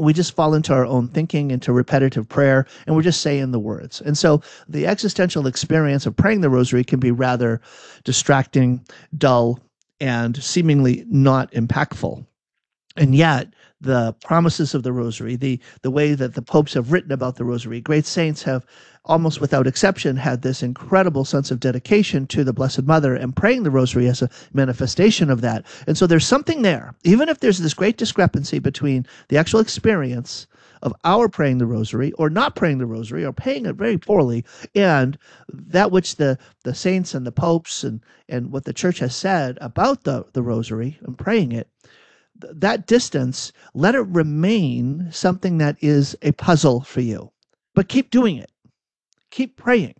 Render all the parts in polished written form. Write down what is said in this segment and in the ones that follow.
we just fall into our own thinking, into repetitive prayer, and we're just saying the words. And so the existential experience of praying the rosary can be rather distracting, dull, and seemingly not impactful. And yet, the promises of the rosary, the way that the popes have written about the rosary, great saints have almost without exception had this incredible sense of dedication to the Blessed Mother and praying the rosary as a manifestation of that. And so there's something there, even if there's this great discrepancy between the actual experience of our praying the rosary or not praying the rosary or praying it very poorly, and that which the saints and the popes and what the church has said about the rosary and praying it, that distance, let it remain something that is a puzzle for you. But keep doing it. Keep praying.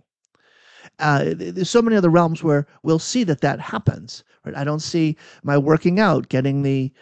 There's so many other realms where we'll see that happens. Right? I don't see my working out getting the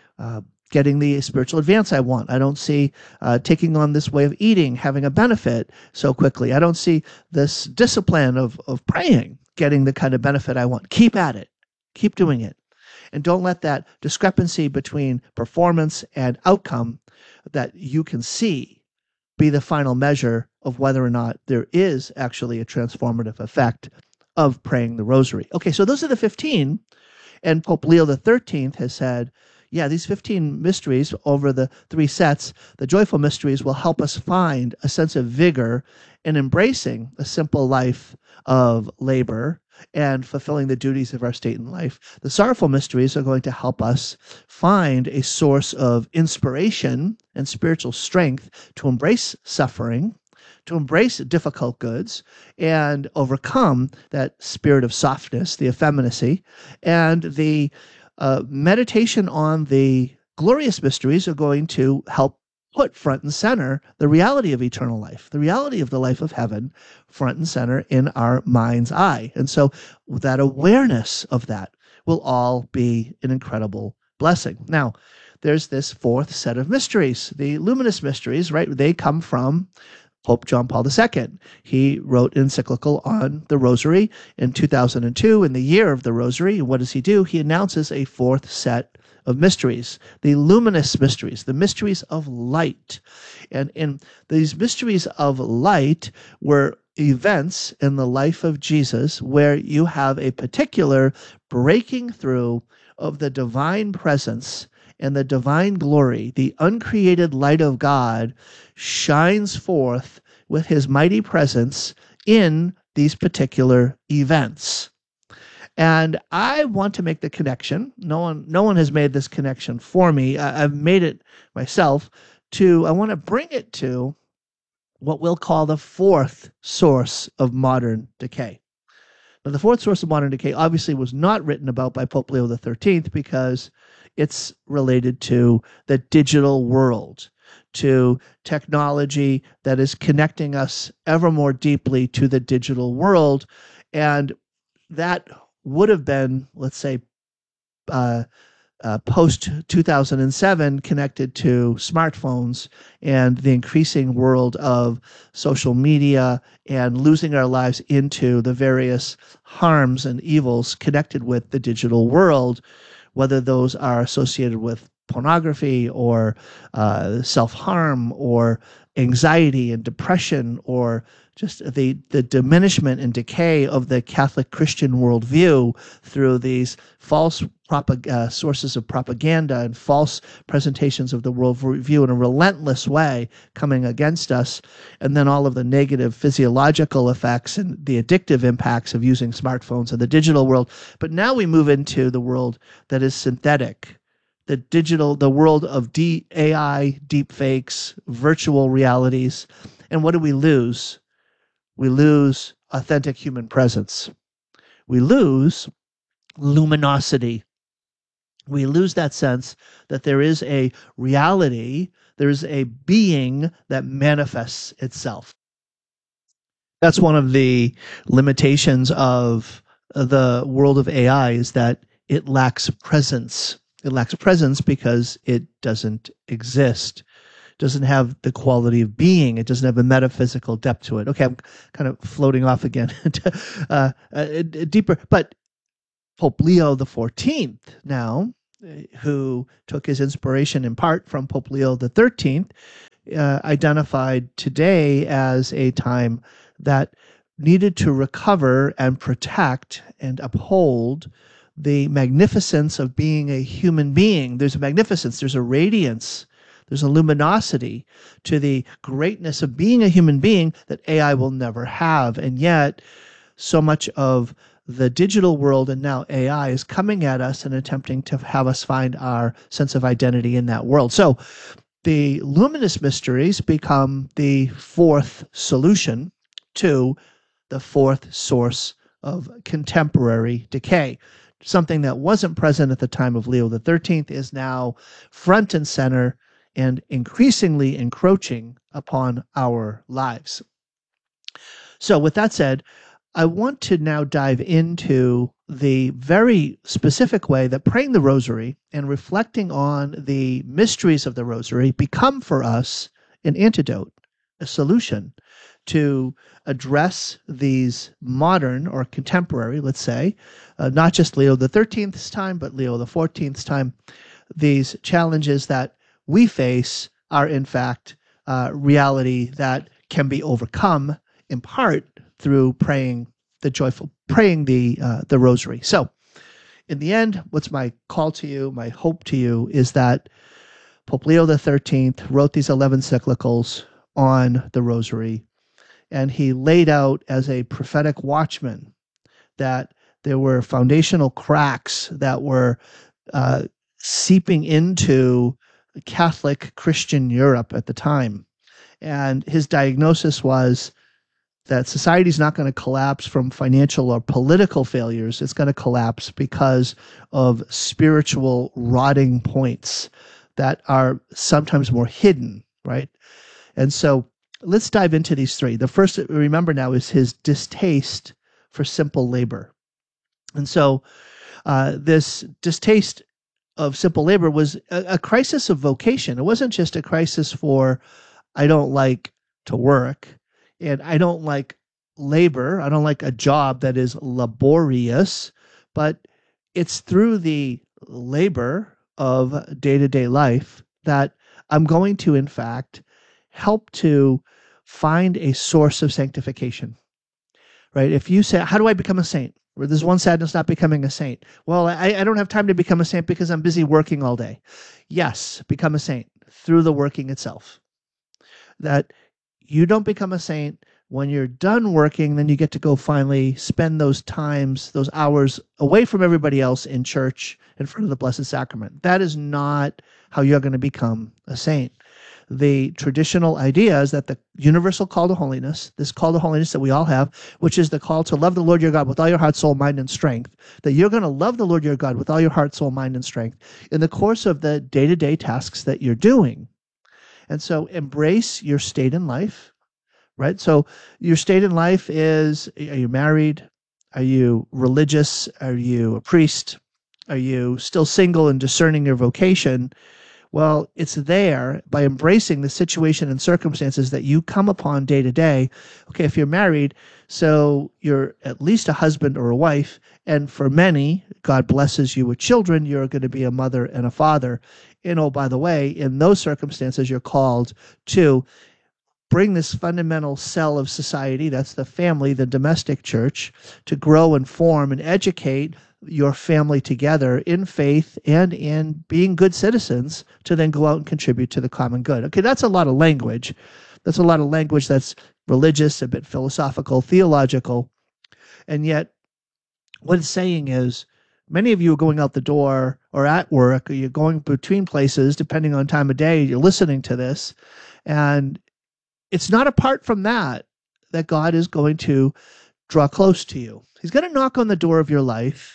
spiritual advance I want. I don't see taking on this way of eating having a benefit so quickly. I don't see this discipline of praying getting the kind of benefit I want. Keep at it. Keep doing it. And don't let that discrepancy between performance and outcome that you can see be the final measure of whether or not there is actually a transformative effect of praying the rosary. Okay, so those are the 15. And Pope Leo XIII has said, yeah, these 15 mysteries over the 3 sets, the joyful mysteries will help us find a sense of vigor in embracing a simple life of labor and fulfilling the duties of our state in life. The sorrowful mysteries are going to help us find a source of inspiration and spiritual strength to embrace suffering, to embrace difficult goods, and overcome that spirit of softness, the effeminacy. And the meditation on the glorious mysteries are going to help put front and center the reality of eternal life, the reality of the life of heaven, front and center in our mind's eye. And so that awareness of that will all be an incredible blessing. Now, there's this 4th set of mysteries, the luminous mysteries, right? They come from Pope John Paul II. He wrote an encyclical on the Rosary in 2002, in the year of the Rosary. And what does he do? He announces a 4th set of mysteries, the luminous mysteries, the mysteries of light. And in these mysteries of light were events in the life of Jesus where you have a particular breaking through of the divine presence and the divine glory. The uncreated light of God shines forth with his mighty presence in these particular events. And I want to make the connection. No one has made this connection for me. I've made it myself. I want to bring it to what we'll call the 4th source of modern decay. Now, the 4th source of modern decay obviously was not written about by Pope Leo XIII because it's related to the digital world, to technology that is connecting us ever more deeply to the digital world. And that would have been, let's say, post 2007 connected to smartphones and the increasing world of social media and losing our lives into the various harms and evils connected with the digital world, whether those are associated with pornography or self-harm or anxiety and depression, or just the diminishment and decay of the Catholic Christian worldview through these false sources of propaganda and false presentations of the worldview in a relentless way coming against us, and then all of the negative physiological effects and the addictive impacts of using smartphones in the digital world. But now we move into the world that is synthetic, the world of AI, deep fakes, virtual realities. And what do we lose? We lose authentic human presence. We lose luminosity. We lose that sense that there is a reality, there is a being that manifests itself. That's one of the limitations of the world of AI, is that it lacks presence. It lacks presence because it doesn't exist. Doesn't have the quality of being. It doesn't have a metaphysical depth to it. Okay, I'm kind of floating off again deeper. But Pope Leo XIV now, who took his inspiration in part from Pope Leo XIII, identified today as a time that needed to recover and protect and uphold the magnificence of being a human being. There's a magnificence, there's a radiance, there's a luminosity to the greatness of being a human being that AI will never have. And yet, so much of the digital world and now AI is coming at us and attempting to have us find our sense of identity in that world. So the luminous mysteries become the fourth solution to the fourth source of contemporary decay. Something that wasn't present at the time of Leo XIII is now front and center and increasingly encroaching upon our lives. So with that said, I want to now dive into the very specific way that praying the rosary and reflecting on the mysteries of the rosary become for us an antidote, a solution to address these modern or contemporary, let's say, not just Leo XIII's time, but Leo XIV's time, these challenges that we face are in fact reality that can be overcome in part through praying the rosary. So in the end, what's my call to you, my hope to you is that Pope Leo XIII wrote these 11 encyclicals on the rosary, and he laid out as a prophetic watchman that there were foundational cracks that were seeping into Catholic Christian Europe at the time. And his diagnosis was that society is not going to collapse from financial or political failures. It's going to collapse because of spiritual rotting points that are sometimes more hidden, right? And so let's dive into these three. The first, remember now, is his distaste for simple labor. And so this distaste of simple labor was a crisis of vocation. It wasn't just a crisis for, I don't like to work, and I don't like labor. I don't like a job that is laborious, but it's through the labor of day-to-day life that I'm going to, in fact, help to find a source of sanctification, right? If you say, how do I become a saint? Or there's one sadness, not becoming a saint. Well, I don't have time to become a saint because I'm busy working all day. Yes, become a saint through the working itself. That you don't become a saint when you're done working, then you get to go finally spend those times, those hours away from everybody else in church in front of the Blessed Sacrament. That is not how you're going to become a saint. The traditional idea is that the universal call to holiness, this call to holiness that we all have, which is the call to love the Lord your God with all your heart, soul, mind, and strength, that you're going to love the Lord your God with all your heart, soul, mind, and strength in the course of the day-to-day tasks that you're doing. And so embrace your state in life, right? So your state in life is, are you married? Are you religious? Are you a priest? Are you still single and discerning your vocation? Well, it's there by embracing the situation and circumstances that you come upon day to day. Okay, if you're married, so you're at least a husband or a wife. And for many, God blesses you with children, you're going to be a mother and a father. And oh, by the way, in those circumstances, you're called to bring this fundamental cell of society, that's the family, the domestic church, to grow and form and educate your family together in faith and in being good citizens to then go out and contribute to the common good. Okay, that's a lot of language. That's a lot of language that's religious, a bit philosophical, theological. And yet what it's saying is many of you are going out the door or at work, or you're going between places, depending on time of day, you're listening to this. And it's not apart from that God is going to draw close to you. He's going to knock on the door of your life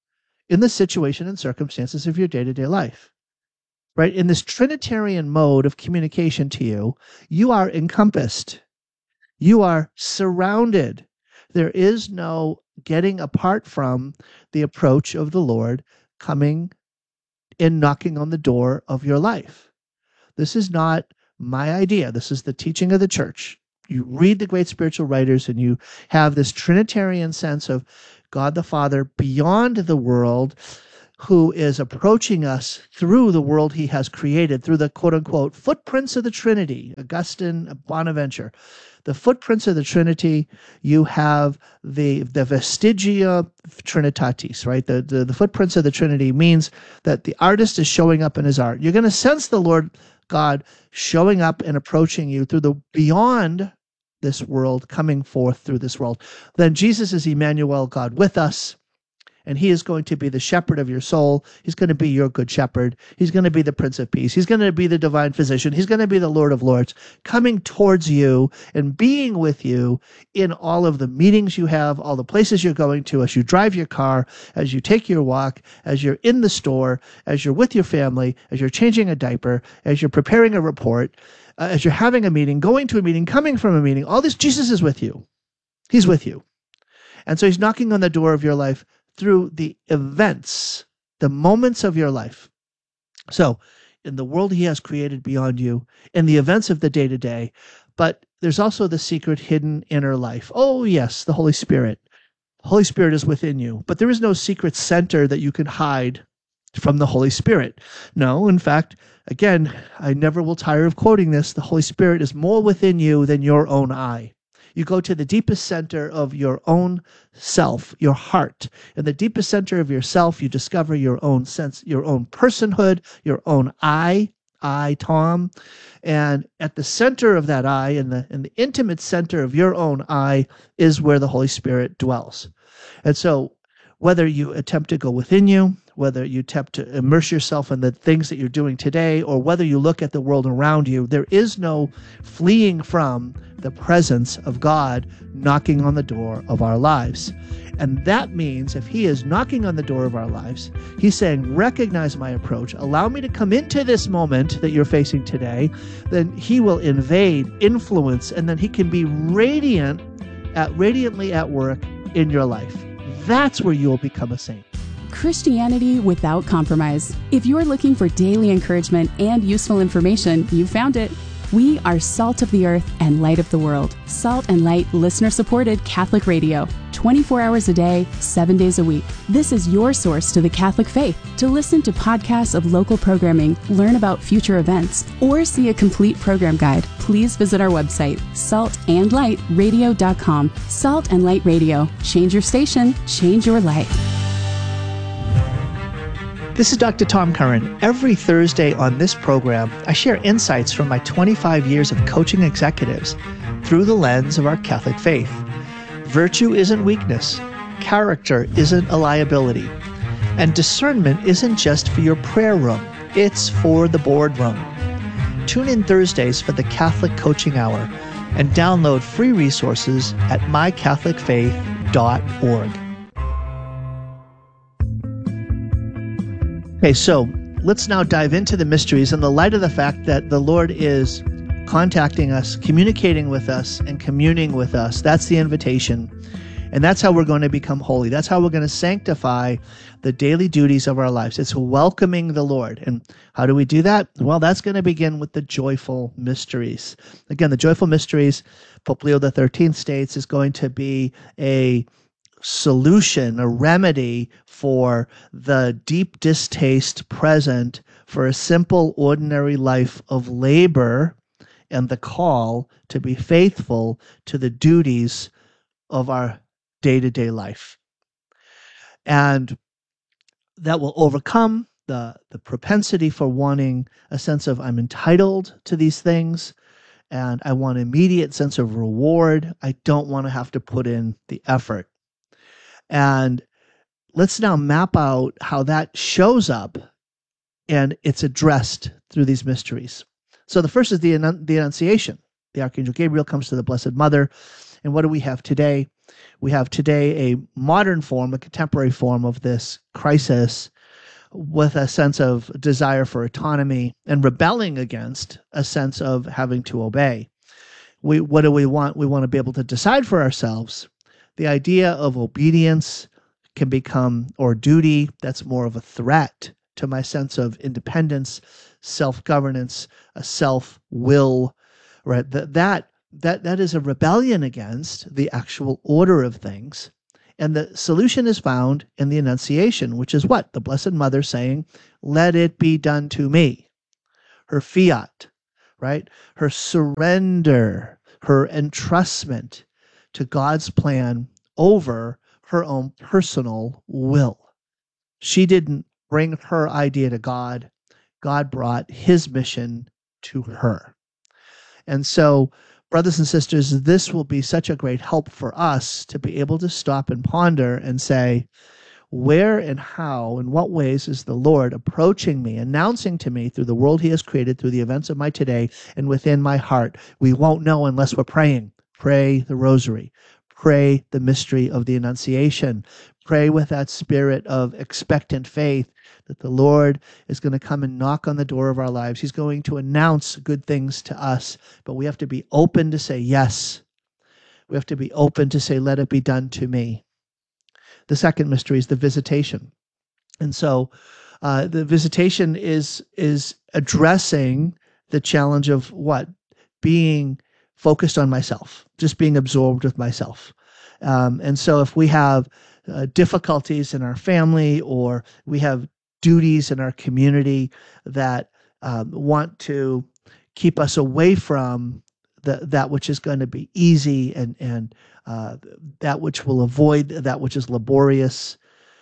in the situation and circumstances of your day-to-day life, right? In this Trinitarian mode of communication to you, you are encompassed. You are surrounded. There is no getting apart from the approach of the Lord coming and knocking on the door of your life. This is not my idea. This is the teaching of the church. You read the great spiritual writers and you have this Trinitarian sense of God the Father beyond the world, who is approaching us through the world he has created, through the quote-unquote footprints of the Trinity, Augustine, Bonaventure. The footprints of the Trinity, you have the vestigia Trinitatis, right? The footprints of the Trinity means that the artist is showing up in his art. You're going to sense the Lord God showing up and approaching you through the beyond this world, coming forth through this world. Then Jesus is Emmanuel, God with us. And he is going to be the shepherd of your soul. He's going to be your good shepherd. He's going to be the Prince of Peace. He's going to be the divine physician. He's going to be the Lord of Lords, coming towards you and being with you in all of the meetings you have, all the places you're going to, as you drive your car, as you take your walk, as you're in the store, as you're with your family, as you're changing a diaper, as you're preparing a report, as you're having a meeting, going to a meeting, coming from a meeting. All this, Jesus is with you. He's with you. And so he's knocking on the door of your life through the events, the moments of your life. So in the world he has created beyond you, in the events of the day-to-day, but there's also the secret hidden inner life. Oh yes, the Holy Spirit. The Holy Spirit is within you, but there is no secret center that you can hide from the Holy Spirit. No, in fact, again, I never will tire of quoting this. The Holy Spirit is more within you than your own eye. You go to the deepest center of your own self, your heart. In the deepest center of yourself, you discover your own sense, your own personhood, your own I, Tom. And at the center of that I, in the intimate center of your own I, is where the Holy Spirit dwells. And so whether you attempt to go within you, whether you attempt to immerse yourself in the things that you're doing today, or whether you look at the world around you, there is no fleeing from the presence of God knocking on the door of our lives. And that means if he is knocking on the door of our lives, he's saying, recognize my approach, allow me to come into this moment that you're facing today, then he will invade, influence, and then he can be radiantly at work in your life. That's where you will become a saint. Christianity without compromise. If you're looking for daily encouragement and useful information, you found it. We are salt of the earth and light of the world. Salt and Light listener-supported Catholic radio. 24 hours a day, 7 days a week. This is your source to the Catholic faith. To listen to podcasts of local programming, learn about future events, or see a complete program guide, please visit our website, saltandlightradio.com. Salt and Light Radio. Change your station, change your life. This is Dr. Tom Curran. Every Thursday on this program, I share insights from my 25 years of coaching executives through the lens of our Catholic faith. Virtue isn't weakness. Character isn't a liability. And discernment isn't just for your prayer room. It's for the boardroom. Tune in Thursdays for the Catholic Coaching Hour and download free resources at mycatholicfaith.org. Okay, so let's now dive into the mysteries in the light of the fact that the Lord is contacting us, communicating with us, and communing with us. That's the invitation. And that's how we're going to become holy. That's how we're going to sanctify the daily duties of our lives. It's welcoming the Lord. And how do we do that? Well, that's going to begin with the joyful mysteries. Again, the joyful mysteries, Pope Leo XIII states, is going to be a solution, a remedy for the deep distaste present for a simple, ordinary life of labor and the call to be faithful to the duties of our day-to-day life. And that will overcome the propensity for wanting a sense of I'm entitled to these things and I want an immediate sense of reward. I don't want to have to put in the effort. And let's now map out how that shows up and it's addressed through these mysteries. So the first is the Annunciation. The Archangel Gabriel comes to the Blessed Mother. And what do we have today? We have today a modern form, a contemporary form of this crisis with a sense of desire for autonomy and rebelling against a sense of having to obey. What do we want? We want to be able to decide for ourselves. The idea of obedience can become, or duty, that's more of a threat to my sense of independence, self-governance, a self-will, right? That is a rebellion against the actual order of things. And the solution is found in the Annunciation, which is what? The Blessed Mother saying, let it be done to me. Her fiat, right? Her surrender, her entrustment to God's plan over her own personal will. She didn't bring her idea to God. God brought his mission to her. And so, brothers and sisters, this will be such a great help for us to be able to stop and ponder and say, where and how, in what ways is the Lord approaching me, announcing to me through the world he has created, through the events of my today, and within my heart? We won't know unless we're praying. Pray the rosary. Pray the mystery of the Annunciation. Pray with that spirit of expectant faith that the Lord is going to come and knock on the door of our lives. He's going to announce good things to us, but we have to be open to say yes. We have to be open to say, let it be done to me. The second mystery is the visitation. And so the visitation is addressing the challenge of what? Being focused on myself, just being absorbed with myself. And so if we have difficulties in our family, or we have duties in our community that want to keep us away from that which is going to be easy and that which will avoid that which is laborious,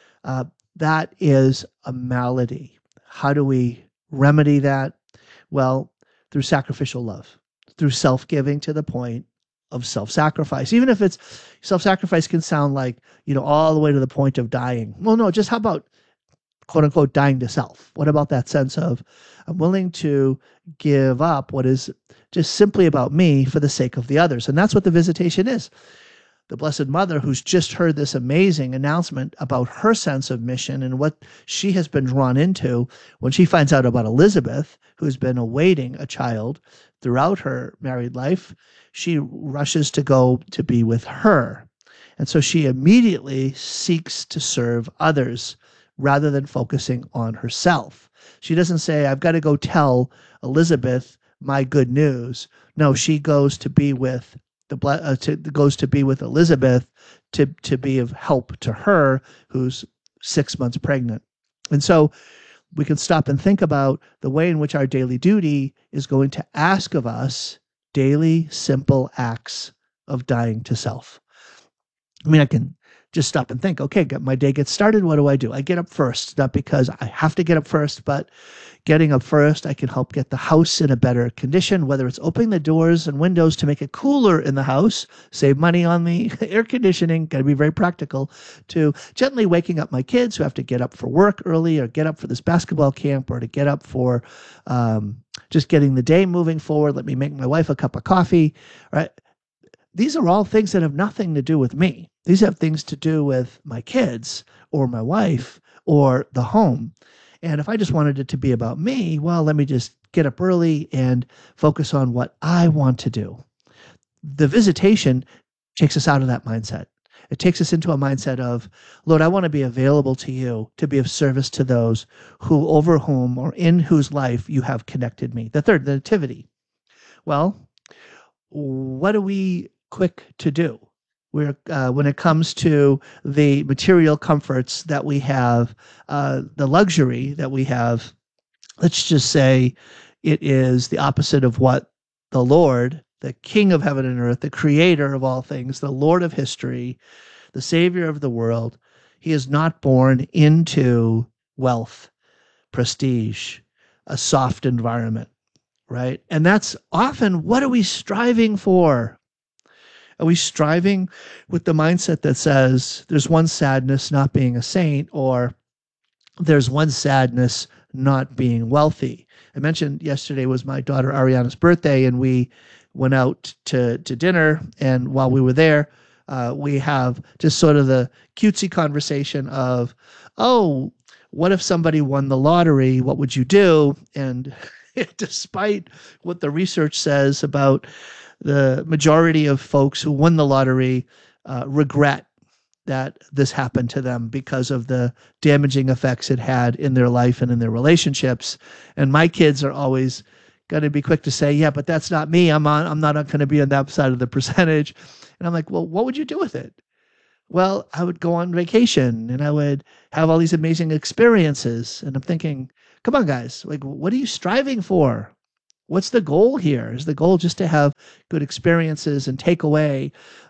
that is a malady. How do we remedy that? Well, through sacrificial love, through self-giving to the point of self-sacrifice. Even if it's self-sacrifice can sound like, all the way to the point of dying. Well, no, just how about quote unquote dying to self? What about that sense of I'm willing to give up what is just simply about me for the sake of the others? And that's what the visitation is. The Blessed Mother, who's just heard this amazing announcement about her sense of mission and what she has been drawn into, when she finds out about Elizabeth, who's been awaiting a child throughout her married life, she rushes to go to be with her. And so she immediately seeks to serve others rather than focusing on herself. She doesn't say, I've got to go tell Elizabeth my good news. No, she goes to be with Elizabeth to be of help to her, who's 6 months pregnant. And so we can stop and think about the way in which our daily duty is going to ask of us daily, simple acts of dying to self. I mean, I can just stop and think, okay, my day gets started. What do? I get up first, not because I have to get up first, but getting up first, I can help get the house in a better condition, whether it's opening the doors and windows to make it cooler in the house, save money on the air conditioning, got to be very practical, to gently waking up my kids who have to get up for work early, or get up for this basketball camp, or to get up for just getting the day moving forward. Let me make my wife a cup of coffee, right? These are all things that have nothing to do with me. These have things to do with my kids or my wife or the home. And if I just wanted it to be about me, well, let me just get up early and focus on what I want to do. The visitation takes us out of that mindset. It takes us into a mindset of, Lord, I want to be available to you to be of service to those who, over whom or in whose life you have connected me. The third, the nativity. Well, what are we quick to do? We're when it comes to the material comforts that we have, the luxury that we have, let's just say it is the opposite of what the Lord, the King of heaven and earth, the creator of all things, the Lord of history, the Savior of the world, he is not born into wealth, prestige, a soft environment, right? And that's often, what are we striving for? Are we striving with the mindset that says there's one sadness, not being a saint, or there's one sadness, not being wealthy? I mentioned yesterday was my daughter Ariana's birthday, and we went out to dinner. And while we were there, we have just sort of the cutesy conversation of, oh, what if somebody won the lottery? What would you do? And despite what the research says about the majority of folks who won the lottery regret that this happened to them because of the damaging effects it had in their life and in their relationships. And my kids are always going to be quick to say, yeah, but that's not me. I'm not going to be on that side of the percentage. And I'm like, well, what would you do with it? Well, I would go on vacation and I would have all these amazing experiences. And I'm thinking, come on, guys, like, what are you striving for? What's the goal here? Is the goal just to have good experiences and take away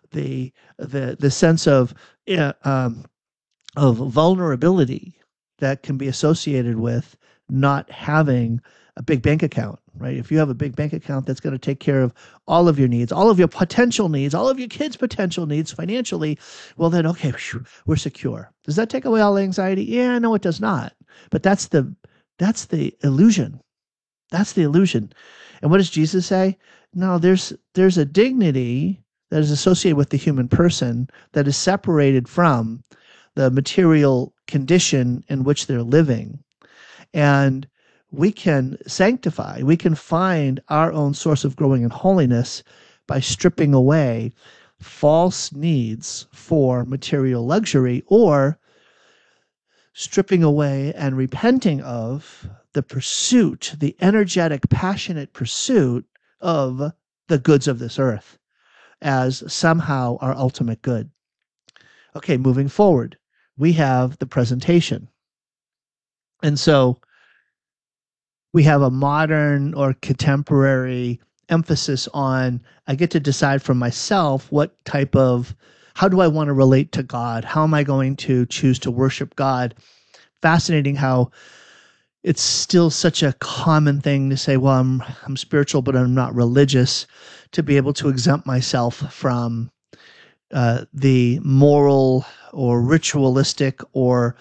the sense yeah, of vulnerability that can be associated with not having a big bank account, right? If you have a big bank account that's going to take care of all of your needs, all of your potential needs, all of your kids' potential needs financially, well then, okay, whew, we're secure. Does that take away all anxiety? Yeah, no, it does not. But that's the illusion. That's the illusion. And what does Jesus say? No, there's a dignity that is associated with the human person that is separated from the material condition in which they're living. And we can sanctify, we can find our own source of growing in holiness by stripping away false needs for material luxury, or stripping away and repenting of the pursuit, the energetic, passionate pursuit of the goods of this earth as somehow our ultimate good. Okay, moving forward, we have the presentation. And so we have a modern or contemporary emphasis on, I get to decide for myself how do I want to relate to God? How am I going to choose to worship God? Fascinating how it's still such a common thing to say, well, I'm spiritual, but I'm not religious, to be able to exempt myself from the moral or ritualistic or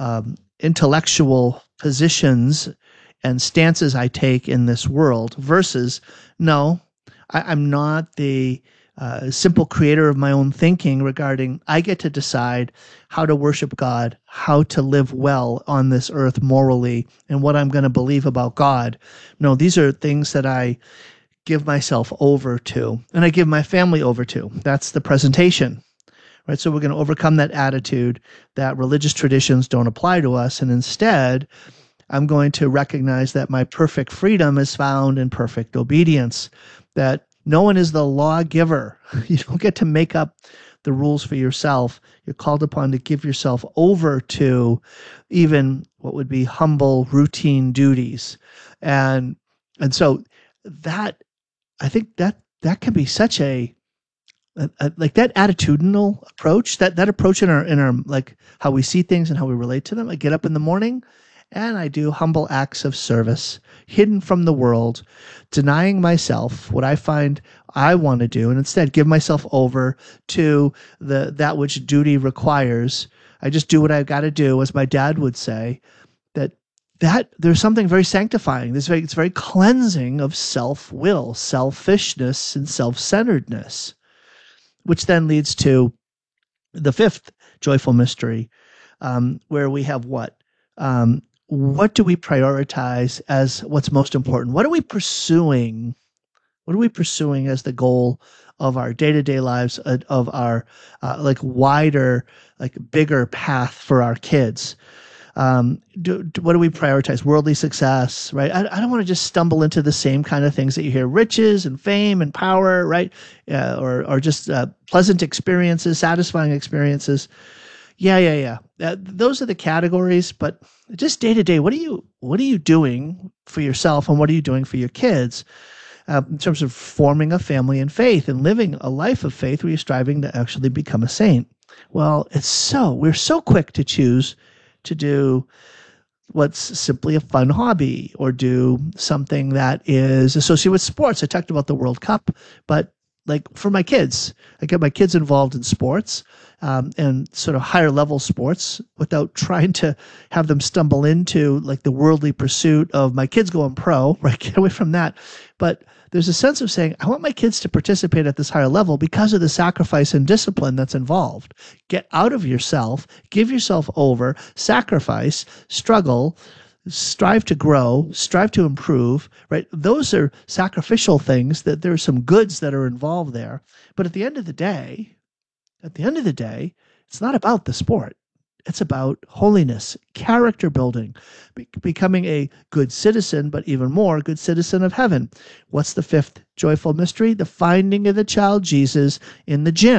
intellectual positions and stances I take in this world, versus, no, I'm not the simple creator of my own thinking regarding, I get to decide how to worship God, how to live well on this earth morally, and what I'm going to believe about God. No, these are things that I give myself over to, and I give my family over to. That's the presentation, right? So we're going to overcome that attitude that religious traditions don't apply to us, and instead, I'm going to recognize that my perfect freedom is found in perfect obedience, that no one is the lawgiver. You don't get to make up the rules for yourself. You're called upon to give yourself over to even what would be humble, routine duties. And so that, I think that can be such a like that attitudinal approach, that approach in our like how we see things and how we relate to them. I get up in the morning and I do humble acts of service, hidden from the world, denying myself what I find I want to do, and instead give myself over to that which duty requires. I just do what I've got to do, as my dad would say. That there's something very sanctifying. It's very cleansing of self-will, selfishness, and self-centeredness, which then leads to the fifth joyful mystery, where we have what? What do we prioritize as what's most important? What are we pursuing? What are we pursuing as the goal of our day-to-day lives, of our like wider, like bigger path for our kids? What do we prioritize? Worldly success, right? I don't want to just stumble into the same kind of things that you hear: riches and fame and power, right? Or just pleasant experiences, satisfying experiences. Yeah. Those are the categories, but just day to day, what are you doing for yourself, and what are you doing for your kids, in terms of forming a family in faith and living a life of faith where you're striving to actually become a saint? Well, we're so quick to choose to do what's simply a fun hobby, or do something that is associated with sports. I talked about the World Cup, but like for my kids, I get my kids involved in sports, and sort of higher level sports, without trying to have them stumble into like the worldly pursuit of my kids going pro, right? Get away from that. But there's a sense of saying, I want my kids to participate at this higher level because of the sacrifice and discipline that's involved. Get out of yourself, give yourself over, sacrifice, struggle, strive to grow, strive to improve, right? Those are sacrificial things, that there are some goods that are involved there. But at the end of the day, it's not about the sport. It's about holiness, character building, becoming a good citizen, but even more, a good citizen of heaven. What's the fifth joyful mystery? The finding of the child Jesus in the gym.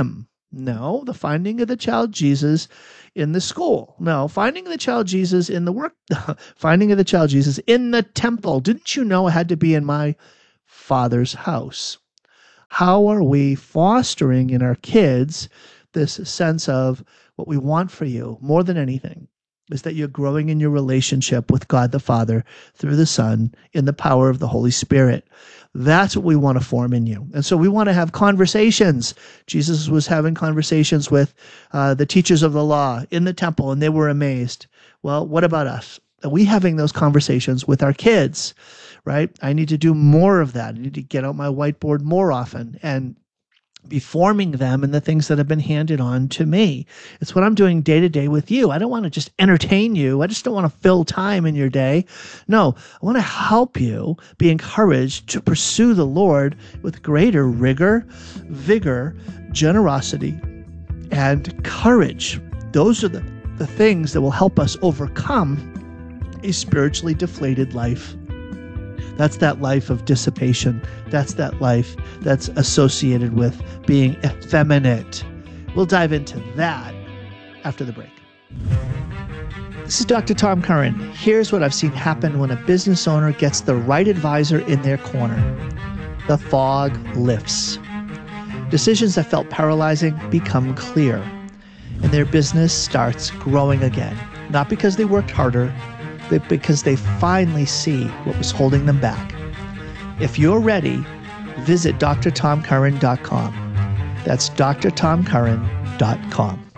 No, the finding of the child Jesus in the school. No, finding the child Jesus in the work, finding of the child Jesus in the temple. Didn't you know it had to be in my Father's house? How are we fostering in our kids this sense of what we want for you more than anything is that you're growing in your relationship with God the Father through the Son in the power of the Holy Spirit. That's what we want to form in you. And so we want to have conversations. Jesus was having conversations with the teachers of the law in the temple, and they were amazed. Well, what about us? Are we having those conversations with our kids, right? I need to do more of that. I need to get out my whiteboard more often and be forming them in the things that have been handed on to me. It's what I'm doing day to day with you. I don't want to just entertain you. I just don't want to fill time in your day. No, I want to help you be encouraged to pursue the Lord with greater rigor, vigor, generosity, and courage. Those are the things that will help us overcome a spiritually deflated life. That's that life of dissipation. That's that life that's associated with being effeminate. We'll dive into that after the break. This is Dr. Tom Curran. Here's what I've seen happen when a business owner gets the right advisor in their corner. The fog lifts. Decisions that felt paralyzing become clear, and their business starts growing again. Not because they worked harder, but because they finally see what was holding them back. If you're ready, visit drtomcurran.com. That's drtomcurran.com.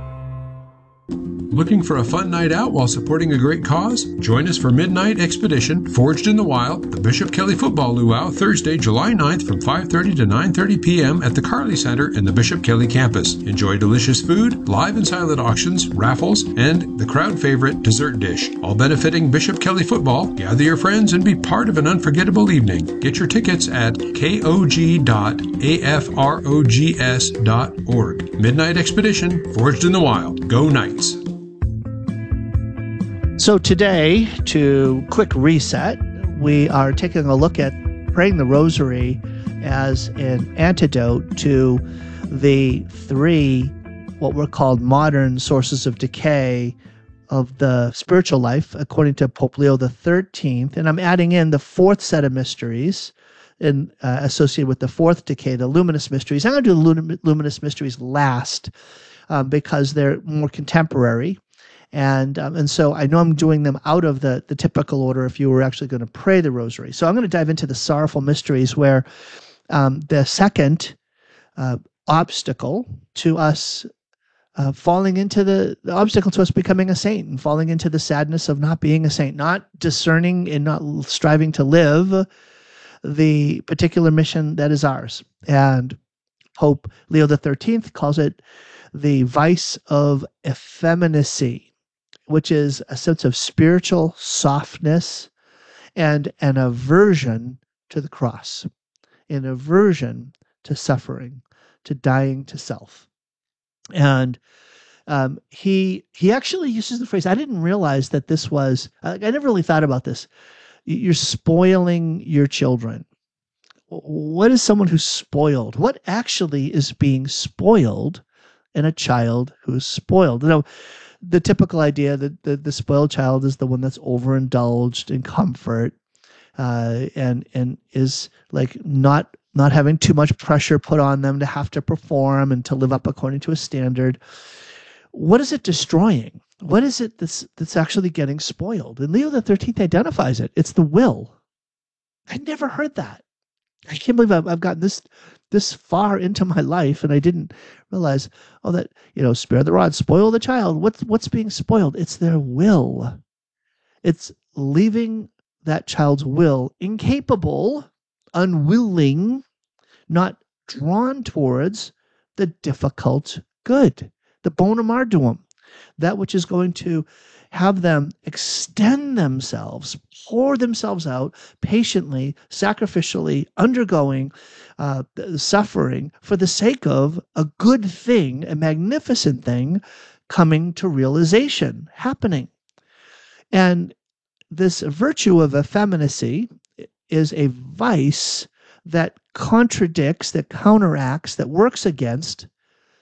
Looking for a fun night out while supporting a great cause? Join us for Midnight Expedition, Forged in the Wild, the Bishop Kelly Football Luau, Thursday, July 9th from 5:30 to 9:30 p.m. at the Carly Center in the Bishop Kelly campus. Enjoy delicious food, live and silent auctions, raffles, and the crowd favorite dessert dish, all benefiting Bishop Kelly Football. Gather your friends and be part of an unforgettable evening. Get your tickets at kog.afrogs.org. Midnight Expedition, Forged in the Wild. Go Knights! So today, to quick reset, we are taking a look at praying the rosary as an antidote to the three, what were called modern sources of decay of the spiritual life, according to Pope Leo XIII. And I'm adding in the fourth set of mysteries associated with the fourth decay, the luminous mysteries. I'm going to do the luminous mysteries last because they're more contemporary. And so I know I'm doing them out of the typical order if you were actually going to pray the rosary. So I'm going to dive into the sorrowful mysteries where the second obstacle to us falling into the obstacle to us becoming a saint and falling into the sadness of not being a saint, not discerning and not striving to live the particular mission that is ours. And Pope Leo XIII calls it the vice of effeminacy, which is a sense of spiritual softness and an aversion to the cross, an aversion to suffering, to dying to self. And he actually uses the phrase, I didn't realize that this was, I never really thought about this. You're spoiling your children. What is someone who's spoiled? What actually is being spoiled in a child who is spoiled? Now, the typical idea that the spoiled child is the one that's overindulged in comfort and is like not having too much pressure put on them to have to perform and to live up according to a standard. What is it destroying? What is it that's actually getting spoiled? And Leo XIII identifies it. It's the will. I never heard that. I can't believe I've gotten this far into my life and I didn't realize, that, spare the rod, spoil the child. What's being spoiled? It's their will. It's leaving that child's will incapable, unwilling, not drawn towards the difficult good, the bonum arduum, that which is going to have them extend themselves, pour themselves out patiently, sacrificially, undergoing suffering for the sake of a good thing, a magnificent thing coming to realization, happening. And this virtue of effeminacy is a vice that contradicts, that counteracts, that works against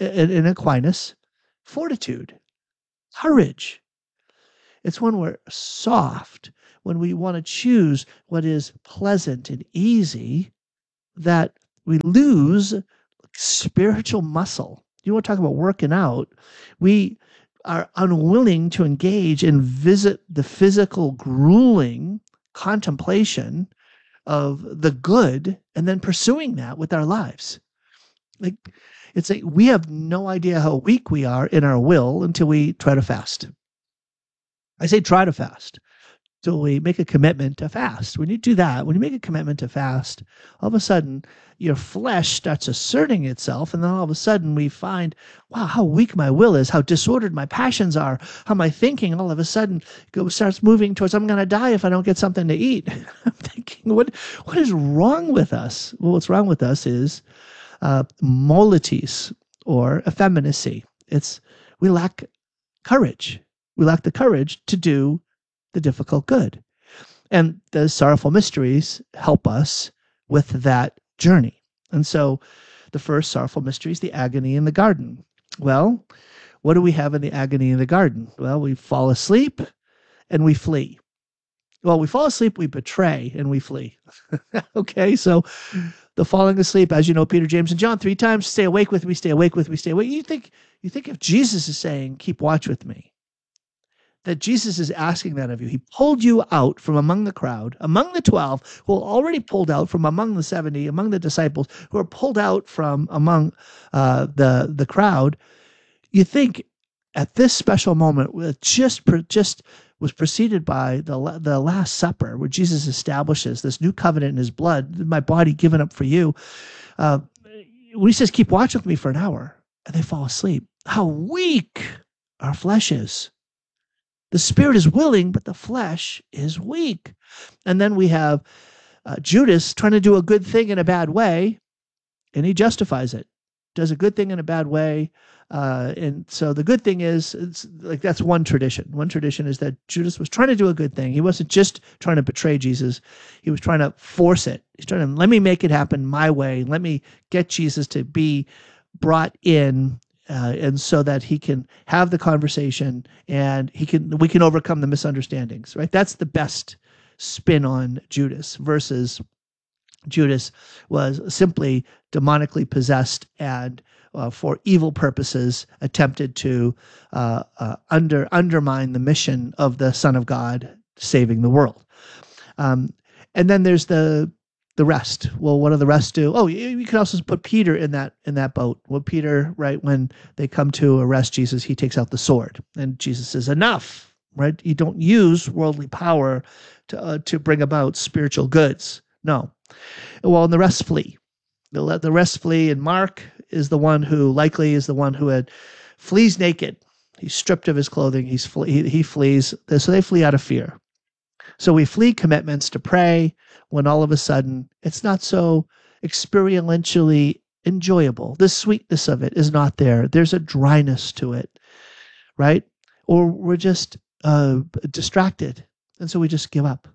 in Aquinas, fortitude, courage. It's when we're soft, when we want to choose what is pleasant and easy, that we lose spiritual muscle. You want to talk about working out? We are unwilling to engage and visit the physical, grueling contemplation of the good and then pursuing that with our lives. Like, we have no idea how weak we are in our will until we try to fast. I say try to fast. So we make a commitment to fast. When you do that, when you make a commitment to fast, all of a sudden your flesh starts asserting itself. And then all of a sudden we find, wow, how weak my will is, how disordered my passions are, how my thinking all of a sudden starts moving towards, I'm going to die if I don't get something to eat. I'm thinking, what is wrong with us? Well, what's wrong with us is molitis, or effeminacy. We lack courage. We lack the courage to do the difficult good. And the sorrowful mysteries help us with that journey. And so the first sorrowful mystery is the agony in the garden. Well, what do we have in the agony in the garden? Well, we fall asleep and we flee. Well, we fall asleep, we betray, and we flee. Okay, so the falling asleep, as you know, Peter, James, and John, 3 times, stay awake with me, stay awake with me, stay awake. You think if Jesus is saying, keep watch with me, that Jesus is asking that of you. He pulled you out from among the crowd, among the 12, who are already pulled out from among the 70, among the disciples, who are pulled out from among the crowd. You think at this special moment, just was preceded by the Last Supper, where Jesus establishes this new covenant in his blood, my body given up for you. When he says, keep watch with me for an hour, and they fall asleep. How weak our flesh is. The spirit is willing, but the flesh is weak. And then we have Judas trying to do a good thing in a bad way, and he justifies it. Does a good thing in a bad way. And so the good thing is, it's like, that's one tradition. One tradition is that Judas was trying to do a good thing. He wasn't just trying to betray Jesus. He was trying to force it. He's trying to, let me make it happen my way. Let me get Jesus to be brought in, and so that he can have the conversation and we can overcome the misunderstandings, right? That's the best spin on Judas, versus Judas was simply demonically possessed and for evil purposes attempted to undermine the mission of the Son of God saving the world. And then there's the rest. Well, what do the rest do? Oh, you can also put Peter in that boat. Well, Peter, right, when they come to arrest Jesus, he takes out the sword, and Jesus says, enough, right? You don't use worldly power to bring about spiritual goods. No. Well, and the rest flee. The rest flee, and Mark is the one who likely is the one who flees naked. He's stripped of his clothing. He flees. So they flee out of fear. So we flee commitments to pray when all of a sudden it's not so experientially enjoyable. The sweetness of it is not there. There's a dryness to it, right? Or we're just distracted, and so we just give up.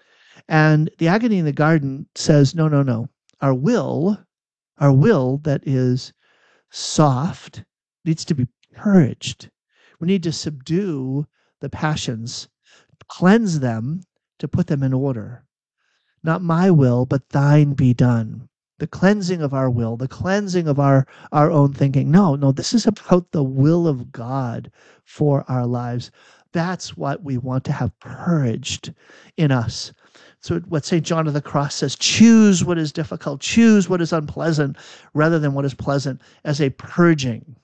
And the agony in the garden says, no. Our will that is soft needs to be purged. We need to subdue the passions, cleanse them, to put them in order. Not my will, but thine be done. The cleansing of our will, the cleansing of our own thinking. No, this is about the will of God for our lives. That's what we want to have purged in us. So what St. John of the Cross says, choose what is difficult, choose what is unpleasant, rather than what is pleasant, as a purging.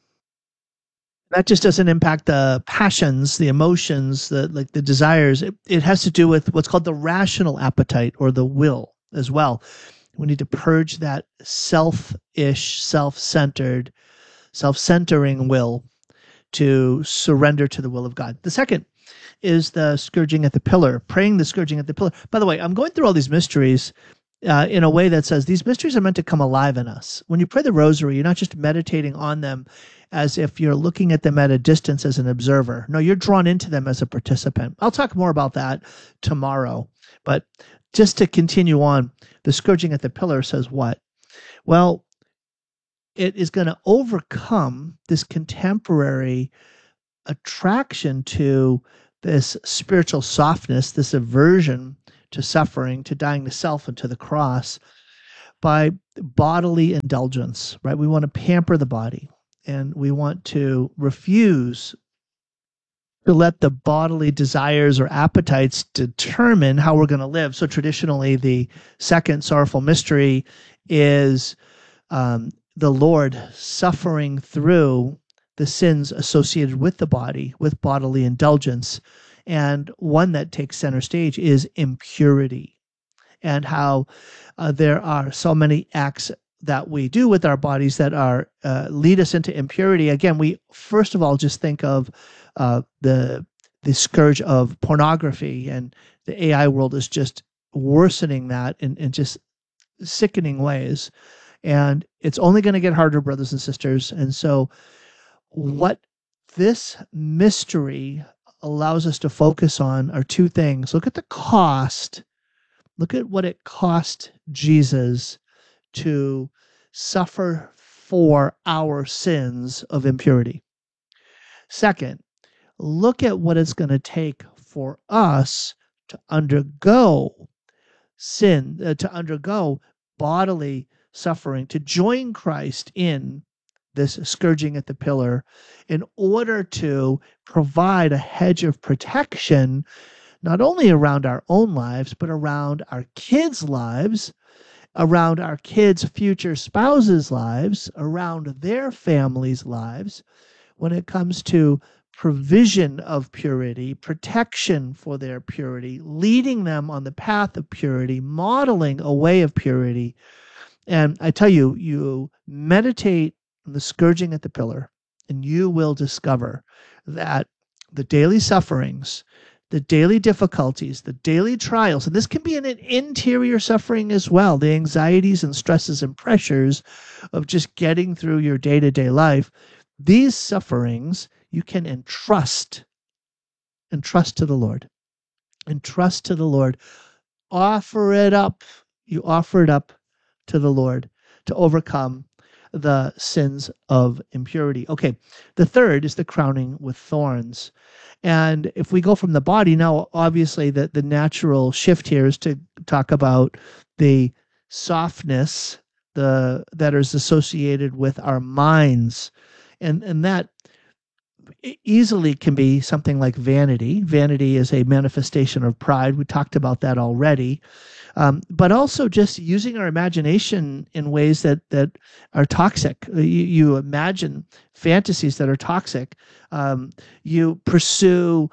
That just doesn't impact the passions, the emotions, the desires. It has to do with what's called the rational appetite, or the will as well. We need to purge that selfish, self-centered, self-centering will to surrender to the will of God. The second is the scourging at the pillar, praying the scourging at the pillar. By the way, I'm going through all these mysteries in a way that says these mysteries are meant to come alive in us. When you pray the rosary, you're not just meditating on them as if you're looking at them at a distance as an observer. No, you're drawn into them as a participant. I'll talk more about that tomorrow. But just to continue on, the scourging at the pillar says what? Well, it is going to overcome this contemporary attraction to this spiritual softness, this aversion to suffering, to dying to self and to the cross by bodily indulgence, right? We want to pamper the body, and we want to refuse to let the bodily desires or appetites determine how we're going to live. So traditionally, the second sorrowful mystery is the Lord suffering through the sins associated with the body, with bodily indulgence. And one that takes center stage is impurity, and how there are so many acts that we do with our bodies that are lead us into impurity. Again, we first of all just think of the scourge of pornography, and the AI world is just worsening that in just sickening ways. And it's only going to get harder, brothers and sisters. And so what this mystery allows us to focus on are two things. Look at the cost. Look at what it cost Jesus to suffer for our sins of impurity. Second, look at what it's going to take for us to undergo sin, to undergo bodily suffering, to join Christ in this scourging at the pillar in order to provide a hedge of protection, not only around our own lives, but around our kids' lives, around our kids' future spouses' lives, around their families' lives, when it comes to provision of purity, protection for their purity, leading them on the path of purity, modeling a way of purity. And I tell you, you meditate on the scourging at the pillar, and you will discover that the daily sufferings, the daily difficulties, the daily trials, and this can be an interior suffering as well, the anxieties and stresses and pressures of just getting through your day-to-day life, these sufferings you can entrust to the Lord. Entrust to the Lord. Offer it up. You offer it up to the Lord to overcome the sins of impurity. Okay, the third is the crowning with thorns. And if we go from the body, now obviously the natural shift here is to talk about the softness that is associated with our minds. And that easily can be something like vanity. Vanity is a manifestation of pride. We talked about that already. But also just using our imagination in ways that are toxic. You imagine fantasies that are toxic. You pursue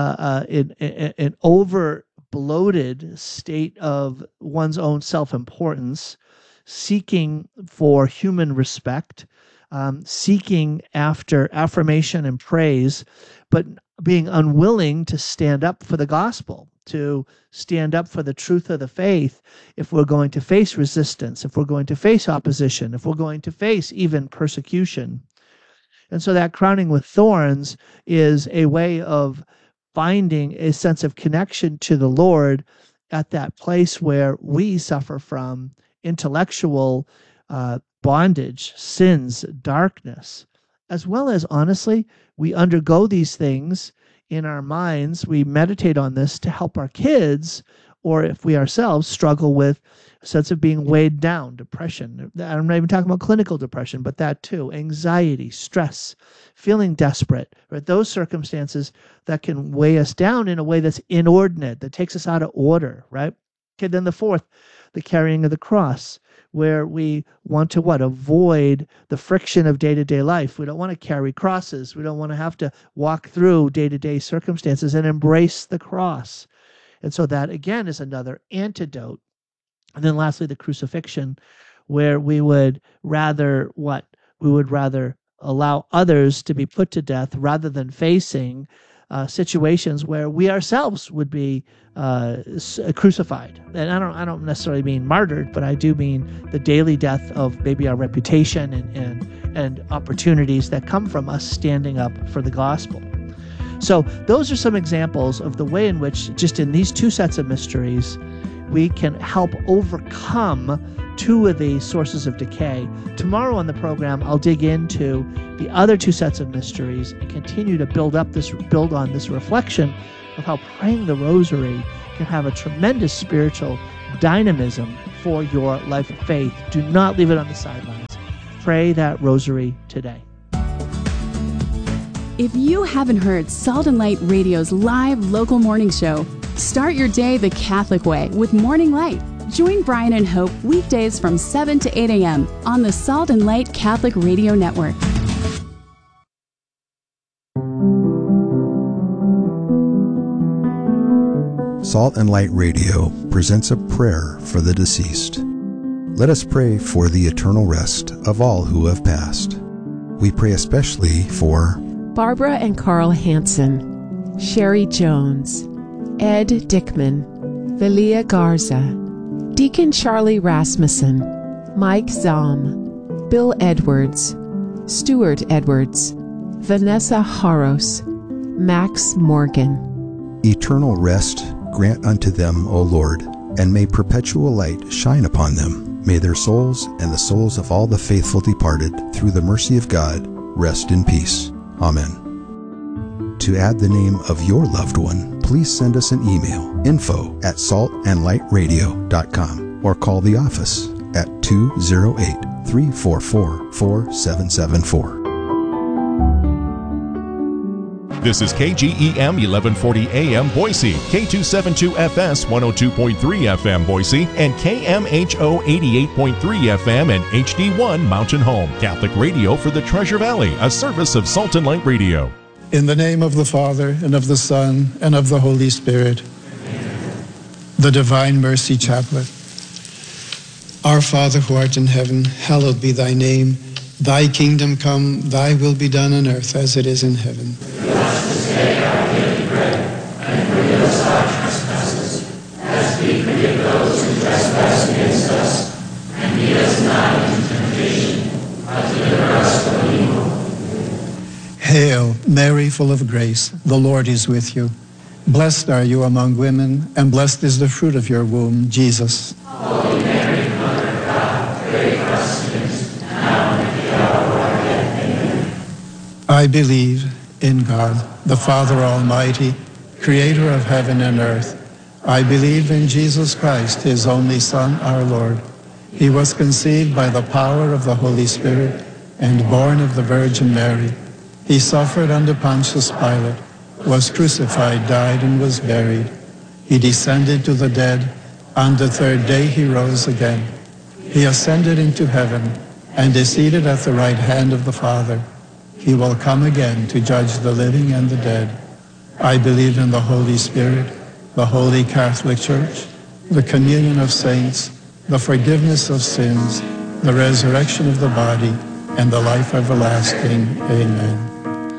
an over-bloated state of one's own self-importance, seeking for human respect, seeking after affirmation and praise, but being unwilling to stand up for the gospel, to stand up for the truth of the faith if we're going to face resistance, if we're going to face opposition, if we're going to face even persecution. And so that crowning with thorns is a way of finding a sense of connection to the Lord at that place where we suffer from intellectual bondage, sins, darkness, as well as, honestly, we undergo these things in our minds. We meditate on this to help our kids, or if we ourselves struggle with a sense of being weighed down, depression. I'm not even talking about clinical depression, but that too, anxiety, stress, feeling desperate, right? Those circumstances that can weigh us down in a way that's inordinate, that takes us out of order, right? Okay, then the fourth, the carrying of the cross, where we want to avoid the friction of day-to-day life. We don't want to carry crosses. We don't want to have to walk through day-to-day circumstances and embrace the cross. And so that, again, is another antidote. And then lastly, the crucifixion, where we would rather We would rather allow others to be put to death rather than facing situations where we ourselves would be crucified. And I don't necessarily mean martyred, but I do mean the daily death of maybe our reputation and opportunities that come from us standing up for the gospel. So those are some examples of the way in which, just in these two sets of mysteries, we can help overcome two of the sources of decay. Tomorrow on the program, I'll dig into the other two sets of mysteries and continue to build on this reflection of how praying the rosary can have a tremendous spiritual dynamism for your life of faith. Do not leave it on the sidelines. Pray that rosary today. If you haven't heard Salt and Light Radio's live local morning show, start your day the Catholic way with Morning Light. Join Brian and Hope weekdays from 7 to 8 a.m. on the Salt and Light Catholic Radio Network. Salt and Light Radio presents a prayer for the deceased. Let us pray for the eternal rest of all who have passed. We pray especially for Barbara and Carl Hansen, Sherry Jones, Ed Dickman, Velia Garza, Deacon Charlie Rasmussen, Mike Zahm, Bill Edwards, Stuart Edwards, Vanessa Haros, Max Morgan. Eternal rest grant unto them, O Lord, and may perpetual light shine upon them. May their souls and the souls of all the faithful departed, through the mercy of God, rest in peace. Amen. To add the name of your loved one, please send us an email, info@saltandlightradio.com, or call the office at 208-344-4774. This is KGEM 1140 AM Boise, K272FS 102.3 FM Boise, and KMHO 88.3 FM and HD1 Mountain Home. Catholic radio for the Treasure Valley, a service of Salt and Light Radio. In the name of the Father, and of the Son, and of the Holy Spirit. Amen. The Divine Mercy Chaplet. Our Father who art in heaven, hallowed be thy name. Thy kingdom come, thy will be done on earth as it is in heaven. Give us this day our daily bread, and forgive us our trespasses, as we forgive those who trespass against us. And lead us not into temptation, but deliver us from evil. Hail, Mary, full of grace, the Lord is with you. Blessed are you among women, and blessed is the fruit of your womb, Jesus. Holy Mary, Mother of God, pray for us sinners, now and at the hour of our death. Amen. I believe in God, the Father Almighty, creator of heaven and earth. I believe in Jesus Christ, his only Son, our Lord. He was conceived by the power of the Holy Spirit and born of the Virgin Mary. He suffered under Pontius Pilate, was crucified, died, and was buried. He descended to the dead. On the third day he rose again. He ascended into heaven and is seated at the right hand of the Father. He will come again to judge the living and the dead. I believe in the Holy Spirit, the Holy Catholic Church, the communion of saints, the forgiveness of sins, the resurrection of the body, and the life everlasting. Amen.